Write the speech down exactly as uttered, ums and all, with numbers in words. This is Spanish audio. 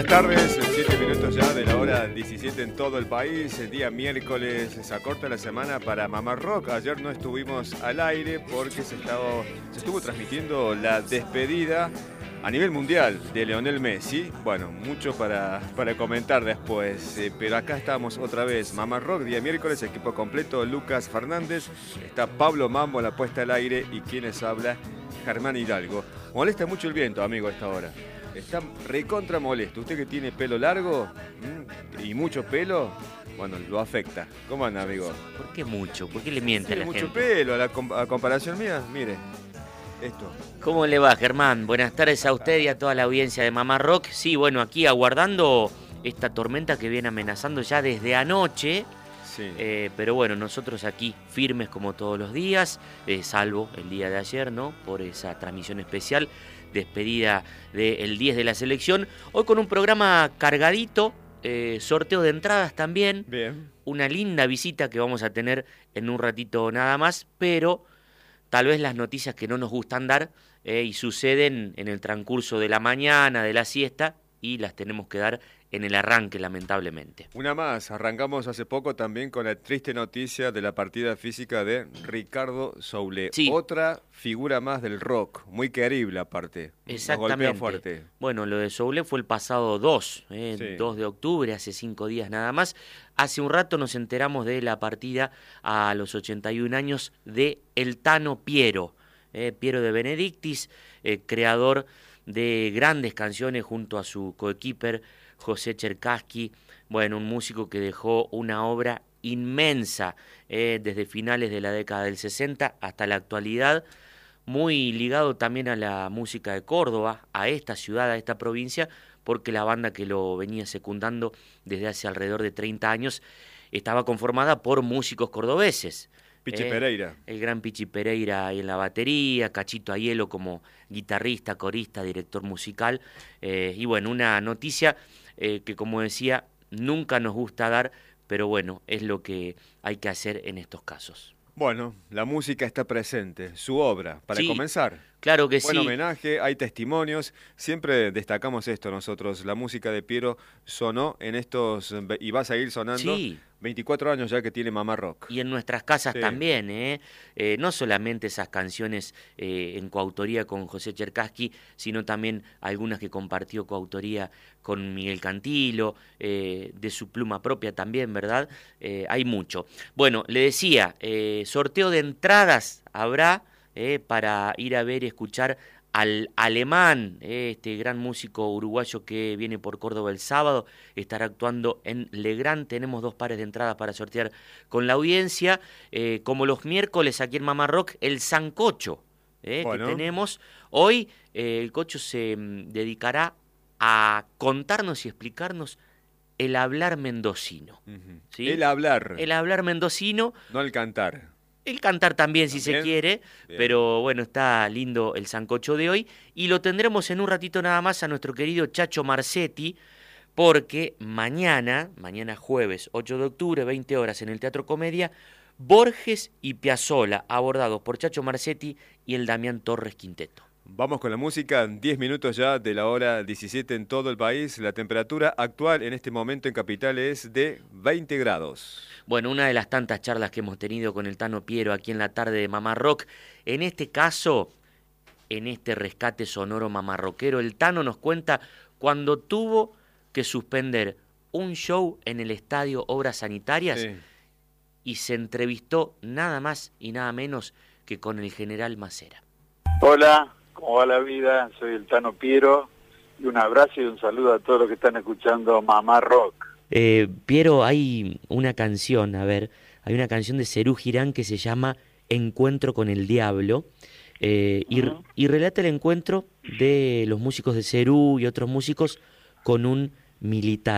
tardes, siete minutos ya de la hora diecisiete en todo el país. El día miércoles se acorta la semana para Mamá Rock. Ayer no estuvimos al aire porque se, estaba, se estuvo transmitiendo la despedida a nivel mundial de Lionel Messi. Bueno, mucho para, para comentar después, eh, pero acá estamos otra vez. Mamá Rock, día miércoles, equipo completo, Lucas Fernández, está Pablo Mambo en la puesta al aire y quienes habla, Germán Hidalgo. Molesta mucho el viento, amigo, a esta hora. Está recontra molesto. Usted que tiene pelo largo ¿m? y mucho pelo, bueno, lo afecta. ¿Cómo anda, amigo? ¿Por qué mucho? ¿Por qué le miente a la mucho gente? Pelo, a la com a comparación mía, mire, esto. ¿Cómo le va, Germán? Buenas tardes a usted y a toda la audiencia de Mamá Rock. Sí, bueno, aquí aguardando esta tormenta que viene amenazando ya desde anoche. Sí. Eh, pero bueno, nosotros aquí firmes como todos los días, eh, salvo el día de ayer, ¿no? Por esa transmisión especial, despedida del diez de la selección. Hoy con un programa cargadito, eh, sorteo de entradas también. Bien. Una linda visita que vamos a tener en un ratito nada más, pero tal vez las noticias que no nos gustan dar eh, y suceden en el transcurso de la mañana, de la siesta, y las tenemos que dar en el arranque, lamentablemente. Una más, arrancamos hace poco también con la triste noticia de la partida física de Ricardo Soule. Sí. Otra figura más del rock, muy querible aparte. Exactamente. Nos golpea fuerte. Bueno, lo de Soule fue el pasado dos, eh, Sí. dos de octubre, hace cinco días nada más. Hace un rato nos enteramos de la partida a los ochenta y un años de el Tano Piero, eh, Piero de Benedictis, eh, creador de grandes canciones junto a su coequiper José Cherkassky, bueno, un músico que dejó una obra inmensa eh, desde finales de la década del sesenta hasta la actualidad, muy ligado también a la música de Córdoba, a esta ciudad, a esta provincia, porque la banda que lo venía secundando desde hace alrededor de treinta años estaba conformada por músicos cordobeses. Pichi Eh, Pereira. El gran Pichi Pereira ahí en la batería, Cachito Aiello como guitarrista, corista, director musical. Eh, y bueno, una noticia eh, que, como decía, nunca nos gusta dar, pero bueno, es lo que hay que hacer en estos casos. Bueno, la música está presente, su obra, para Sí, comenzar. Claro que Buen sí. homenaje, hay testimonios, siempre destacamos esto nosotros, la música de Piero sonó en estos, y va a seguir sonando, Sí. veinticuatro años ya que tiene Mamá Rock. Y en nuestras casas Sí. también, ¿eh? Eh, no solamente esas canciones eh, en coautoría con José Cherkassky, sino también algunas que compartió coautoría con Miguel Cantilo, eh, de su pluma propia también, ¿verdad? Eh, hay mucho. Bueno, le decía, eh, sorteo de entradas habrá eh, para ir a ver y escuchar al Alemán, eh, este gran músico uruguayo que viene por Córdoba el sábado, estará actuando en Legrand. Tenemos dos pares de entradas para sortear con la audiencia, eh, como los miércoles aquí en Mamá Rock, el Sancocho, eh, Bueno. que tenemos. Hoy eh, el Cocho se mm, dedicará a contarnos y explicarnos el hablar mendocino. Ujú. ¿Sí? El hablar, El hablar mendocino. no el cantar. El cantar también, si ¿También? se quiere, Bien. pero bueno, está lindo el sancocho de hoy. Y lo tendremos en un ratito nada más a nuestro querido Chacho Marcetti, porque mañana, mañana jueves ocho de octubre, veinte horas, en el Teatro Comedia, Borges y Piazzolla, abordados por Chacho Marcetti y el Damián Torres Quinteto. Vamos con la música, diez minutos ya de la hora diecisiete en todo el país. La temperatura actual en este momento en Capital es de veinte grados. Bueno, una de las tantas charlas que hemos tenido con el Tano Piero aquí en la tarde de Mamá Rock, en este caso, en este rescate sonoro mamarroquero, el Tano nos cuenta cuando tuvo que suspender un show en el estadio Obras Sanitarias Sí. y se entrevistó nada más y nada menos que con el general Macera. Hola, ¿cómo va la vida? Soy el Tano Piero y un abrazo y un saludo a todos los que están escuchando Mamá Rock. Eh, Piero, hay una canción, a ver, hay una canción de Serú Girán que se llama Encuentro con el Diablo, eh, y, Ujú. y relata el encuentro de los músicos de Serú y otros músicos con un militar.